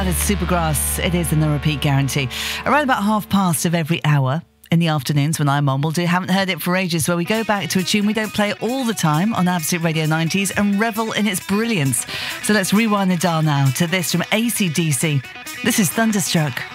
It's Supergrass. It is in the repeat guarantee. Around about past of every hour in the afternoons when I'm on, haven't heard it for ages, where we go back to a tune we don't play all the time on Absolute Radio 90s and revel in its brilliance. So let's rewind the dial now to this from AC/DC. This is Thunderstruck.